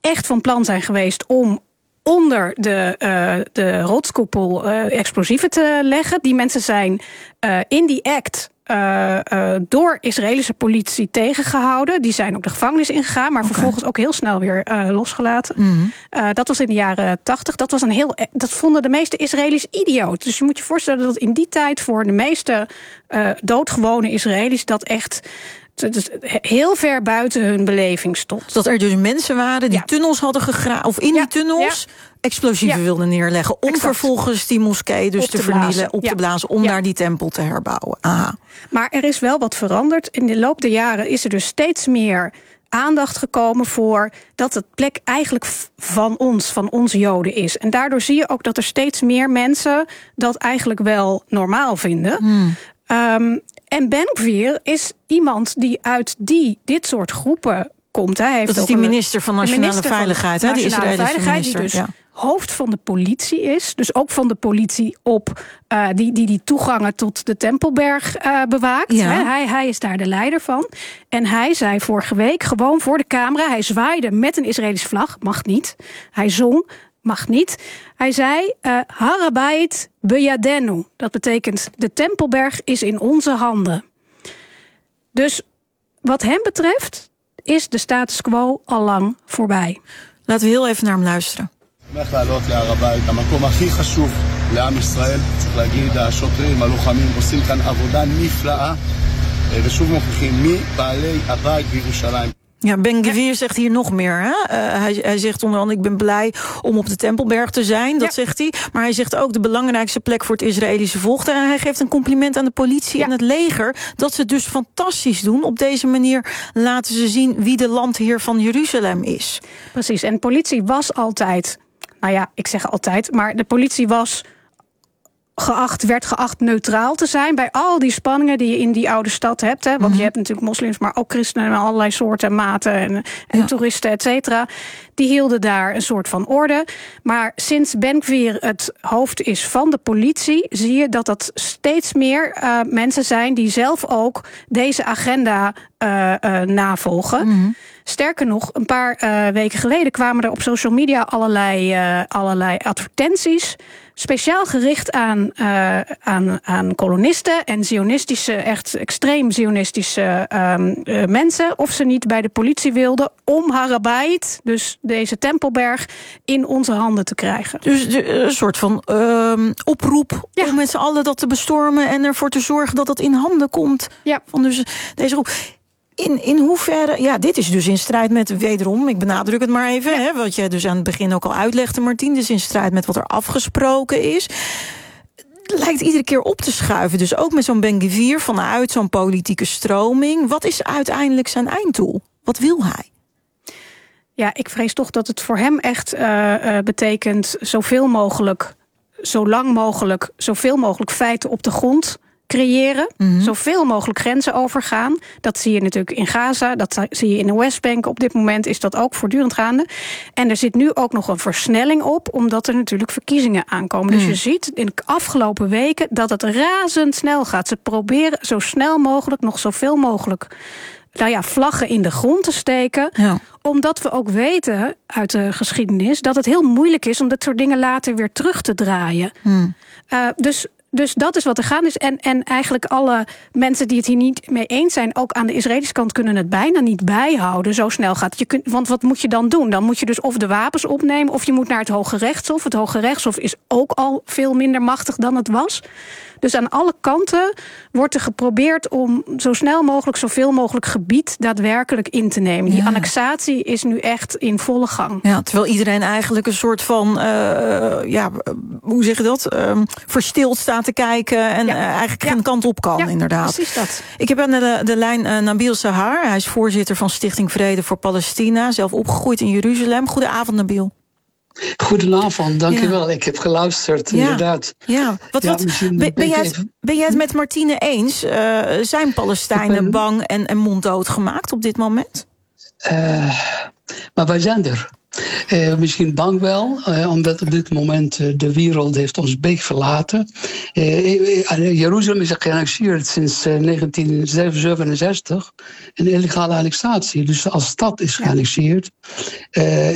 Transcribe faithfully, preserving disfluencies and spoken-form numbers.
echt van plan zijn geweest om onder de, uh, de rotskoepel uh, explosieven te leggen. Die mensen zijn uh, in die act Uh, uh, door Israëlische politie tegengehouden. Die zijn ook de gevangenis ingegaan, maar okay. vervolgens ook heel snel weer uh, losgelaten. Mm-hmm. Uh, dat was in de jaren tachtig. Dat was een heel, dat vonden de meeste Israëli's idioot. Dus je moet je voorstellen dat in die tijd voor de meeste uh, doodgewone Israëli's dat echt dus heel ver buiten hun beleving stond. Dat er dus mensen waren die ja. tunnels hadden gegraven, of in ja. die tunnels ja. explosieven ja. wilden neerleggen, om exact. vervolgens die moskee dus op te, te vernielen, op ja. te blazen, om ja. daar die tempel te herbouwen. Aha. Maar er is wel wat veranderd. In de loop der jaren is er dus steeds meer aandacht gekomen voor dat het plek eigenlijk van ons, van ons Joden is. En daardoor zie je ook dat er steeds meer mensen dat eigenlijk wel normaal vinden. Hmm. Um, En Ben-Gvir is iemand die uit die, dit soort groepen komt. Hij heeft dat is die minister van Nationale Veiligheid, hè? Die Israëlische Veiligheid, minister. Die dus ja. hoofd van de politie is. Dus ook van de politie op uh, die, die die toegangen tot de Tempelberg uh, bewaakt. Ja. Hè? Hij, hij is daar de leider van. En hij zei vorige week gewoon voor de camera, hij zwaaide met een Israëlische vlag, mag niet. Hij zong, mag niet. Hij zei, uh, Har Habayit beyadenu. Dat betekent, de Tempelberg is in onze handen. Dus wat hem betreft is de status quo al lang voorbij. Laten we heel even naar hem luisteren. שמח לעלות להר הבית, המקום הכי חשוב לעם ישראל, צריך להגיד, השוטרים, הלוחמים עושים כאן עבודה נפלאה, ושוב מוכיחים מי בעלי הבית בירושלים. Ja, Ben-Gvir zegt hier nog meer. Hè? Uh, hij, hij zegt onder andere, ik ben blij om op de Tempelberg te zijn. Dat ja. zegt hij. Maar hij zegt ook de belangrijkste plek voor het Israëlische volk. En hij geeft een compliment aan de politie ja. en het leger, dat ze het dus fantastisch doen. Op deze manier laten ze zien wie de landheer van Jeruzalem is. Precies, en de politie was altijd, nou ja, ik zeg altijd, maar de politie was geacht, werd geacht neutraal te zijn bij al die spanningen die je in die oude stad hebt. Hè? Want mm-hmm. je hebt natuurlijk moslims, maar ook christenen en allerlei soorten en maten en, en ja. toeristen, et cetera. Die hielden daar een soort van orde. Maar sinds Ben-Gvir het hoofd is van de politie, zie je dat dat steeds meer uh, mensen zijn die zelf ook deze agenda uh, uh, navolgen. Mm-hmm. Sterker nog, een paar uh, weken geleden kwamen er op social media allerlei, uh, allerlei advertenties, speciaal gericht aan, uh, aan, aan kolonisten en zionistische, echt extreem zionistische um, uh, mensen, of ze niet bij de politie wilden om Har Habayit, dus deze Tempelberg, in onze handen te krijgen. Dus de, een soort van uh, oproep ja. om met z'n allen dat te bestormen en ervoor te zorgen dat het in handen komt ja. van dus deze groep. In, in hoeverre, ja, dit is dus in strijd met, wederom, ik benadruk het maar even, ja. hè, wat jij dus aan het begin ook al uitlegde, Martien, dit is in strijd met wat er afgesproken is. Het lijkt iedere keer op te schuiven, dus ook met zo'n Ben-Gvir vanuit zo'n politieke stroming. Wat is uiteindelijk zijn einddoel? Wat wil hij? Ja, ik vrees toch dat het voor hem echt uh, uh, betekent zoveel mogelijk, zo lang mogelijk, zoveel mogelijk feiten op de grond creëren, mm-hmm. zoveel mogelijk grenzen overgaan. Dat zie je natuurlijk in Gaza, dat zie je in de Westbank. Op dit moment is dat ook voortdurend gaande. En er zit nu ook nog een versnelling op, omdat er natuurlijk verkiezingen aankomen. Mm. Dus je ziet in de afgelopen weken dat het razendsnel gaat. Ze proberen zo snel mogelijk, nog zoveel mogelijk, nou ja, vlaggen in de grond te steken. Ja. Omdat we ook weten uit de geschiedenis dat het heel moeilijk is om dat soort dingen later weer terug te draaien. Mm. Uh, dus Dus dat is wat er gaande is. En, en eigenlijk alle mensen die het hier niet mee eens zijn, ook aan de Israëlische kant, kunnen het bijna niet bijhouden. Zo snel gaat het. Je kunt, want wat moet je dan doen? Dan moet je dus of de wapens opnemen, of je moet naar het Hoge Rechtshof. Het Hoge Rechtshof is ook al veel minder machtig dan het was. Dus aan alle kanten wordt er geprobeerd om zo snel mogelijk, zoveel mogelijk gebied daadwerkelijk in te nemen. Die ja. annexatie is nu echt in volle gang. Ja, terwijl iedereen eigenlijk een soort van, uh, ja, hoe zeg je dat? Uh, verstild staat te kijken en ja. uh, eigenlijk ja. geen kant op kan, ja, inderdaad. Precies dat. Ik heb aan de, de lijn uh, Nabil Sahar. Hij is voorzitter van Stichting Vrede voor Palestina. Zelf opgegroeid in Jeruzalem. Goedenavond, Nabil. Goedenavond, dank u wel. Ik heb geluisterd, ja. inderdaad. Ja, wat, ja, wat, ben, ben, jij het, ben jij het met Martine eens? Uh, zijn Palestijnen ben... bang en, en monddood gemaakt op dit moment? Uh, maar wij zijn er. Uh, misschien bang wel, uh, omdat op dit moment uh, de wereld heeft ons beek verlaten. Uh, Jeruzalem is geannexeerd sinds uh, negentien zevenenzestig. Een illegale annexatie, dus als stad is geannexeerd. Uh,